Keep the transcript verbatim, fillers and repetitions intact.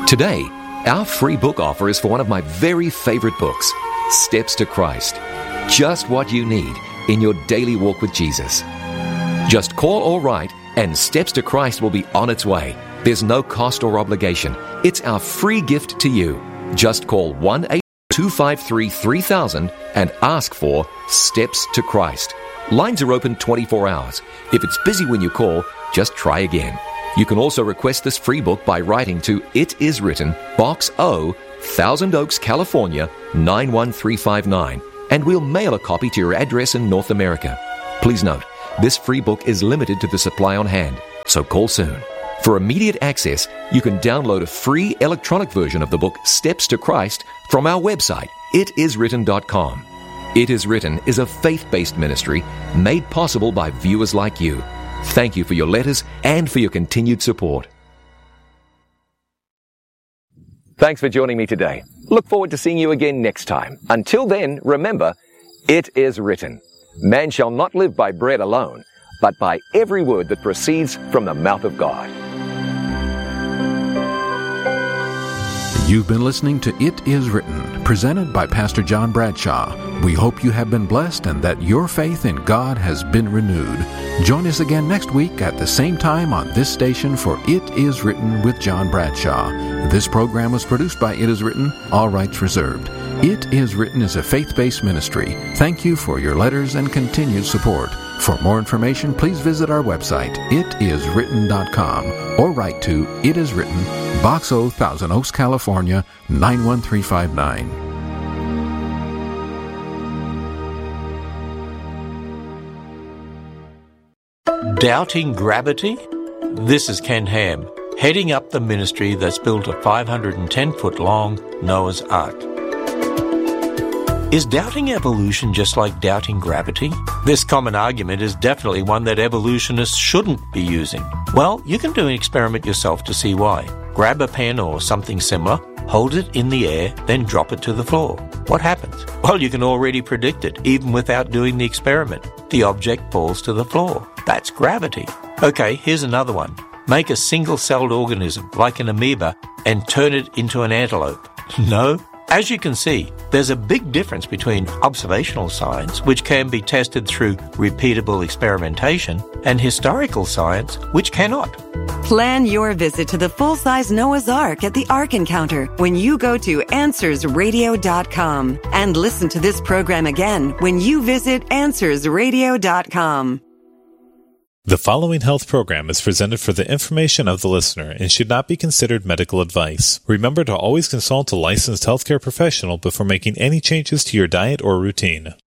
Today, our free book offer is for one of my very favorite books, Steps to Christ. Just what you need in your daily walk with Jesus. Just call or write, and Steps to Christ will be on its way. There's no cost or obligation. It's our free gift to you. Just call one eight two five three three thousand and ask for Steps to Christ. Lines are open twenty-four hours. If it's busy when you call, just try again. You can also request this free book by writing to It Is Written, Box O, Thousand Oaks, California, nine one three five nine, and we'll mail a copy to your address in North America. Please note, this free book is limited to the supply on hand, so call soon. For immediate access, you can download a free electronic version of the book Steps to Christ from our website, it is written dot com. It Is Written is a faith-based ministry made possible by viewers like you. Thank you for your letters and for your continued support. Thanks for joining me today. Look forward to seeing you again next time. Until then, remember, it is written, man shall not live by bread alone, but by every word that proceeds from the mouth of God. You've been listening to It Is Written, presented by Pastor John Bradshaw. We hope you have been blessed and that your faith in God has been renewed. Join us again next week at the same time on this station for It Is Written with John Bradshaw. This program was produced by It Is Written, all rights reserved. It Is Written is a faith-based ministry. Thank you for your letters and continued support. For more information, please visit our website, it is written dot com, or write to It Is Written, Box O, Thousand Oaks, California, nine one three five nine. Doubting gravity? This is Ken Ham, heading up the ministry that's built a five hundred ten foot long Noah's Ark. Is doubting evolution just like doubting gravity? This common argument is definitely one that evolutionists shouldn't be using. Well, you can do an experiment yourself to see why. Grab a pen or something similar, hold it in the air, then drop it to the floor. What happens? Well, you can already predict it, even without doing the experiment. The object falls to the floor. That's gravity. Okay, here's another one. Make a single-celled organism, like an amoeba, and turn it into an antelope. No? As you can see, there's a big difference between observational science, which can be tested through repeatable experimentation, and historical science, which cannot. Plan your visit to the full-size Noah's Ark at the Ark Encounter when you go to answers radio dot com. And listen to this program again when you visit answers radio dot com. The following health program is presented for the information of the listener and should not be considered medical advice. Remember to always consult a licensed healthcare professional before making any changes to your diet or routine.